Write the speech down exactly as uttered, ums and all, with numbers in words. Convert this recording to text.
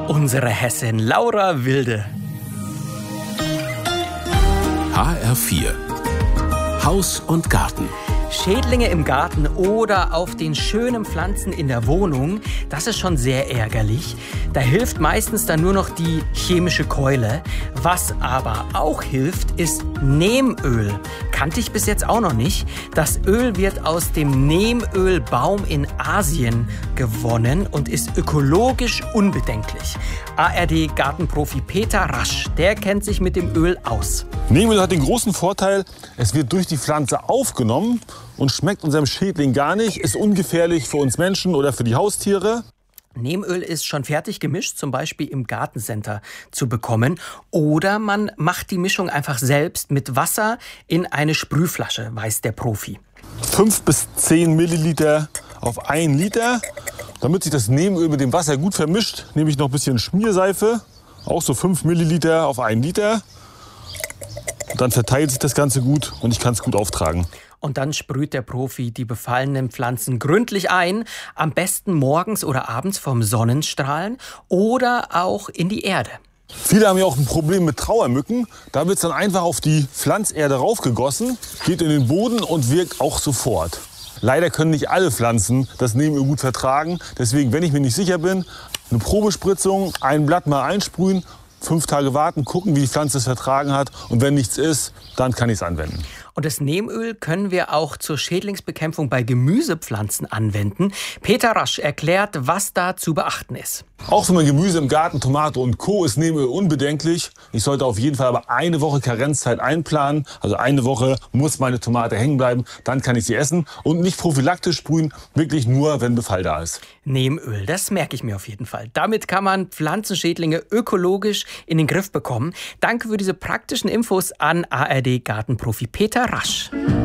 Unsere Hessin Laura Wilde. H R vier Haus und Garten. Schädlinge im Garten oder auf den schönen Pflanzen in der Wohnung, das ist schon sehr ärgerlich. Da hilft meistens dann nur noch die chemische Keule. Was aber auch hilft, ist Neemöl. Kannte ich bis jetzt auch noch nicht. Das Öl wird aus dem Neemölbaum in Asien gewonnen und ist ökologisch unbedenklich. A R D-Gartenprofi Peter Rasch, der kennt sich mit dem Öl aus. Neemöl hat den großen Vorteil, es wird durch die Pflanze aufgenommen und schmeckt unserem Schädling gar nicht, ist ungefährlich für uns Menschen oder für die Haustiere. Neemöl ist schon fertig gemischt, zum Beispiel im Gartencenter zu bekommen. Oder man macht die Mischung einfach selbst mit Wasser in eine Sprühflasche, weiß der Profi. Fünf bis zehn Milliliter auf einen Liter. Damit sich das Neemöl mit dem Wasser gut vermischt, nehme ich noch ein bisschen Schmierseife. Auch so fünf Milliliter auf einen Liter. Dann verteilt sich das Ganze gut und ich kann es gut auftragen. Und dann sprüht der Profi die befallenen Pflanzen gründlich ein. Am besten morgens oder abends vom Sonnenstrahlen oder auch in die Erde. Viele haben ja auch ein Problem mit Trauermücken. Da wird es dann einfach auf die Pflanzerde raufgegossen, geht in den Boden und wirkt auch sofort. Leider können nicht alle Pflanzen das Neemöl gut vertragen. Deswegen, wenn ich mir nicht sicher bin, eine Probespritzung, ein Blatt mal einsprühen, fünf Tage warten, gucken, wie die Pflanze es vertragen hat. Und wenn nichts ist, dann kann ich es anwenden. Und das Neemöl können wir auch zur Schädlingsbekämpfung bei Gemüsepflanzen anwenden. Peter Rasch erklärt, was da zu beachten ist. Auch für mein Gemüse im Garten, Tomate und Co. ist Neemöl unbedenklich. Ich sollte auf jeden Fall aber eine Woche Karenzzeit einplanen. Also eine Woche muss meine Tomate hängen bleiben, dann kann ich sie essen. Und nicht prophylaktisch sprühen, wirklich nur, wenn Befall da ist. Neemöl, das merke ich mir auf jeden Fall. Damit kann man Pflanzenschädlinge ökologisch in den Griff bekommen. Danke für diese praktischen Infos an A R D-Gartenprofi Peter Rasch.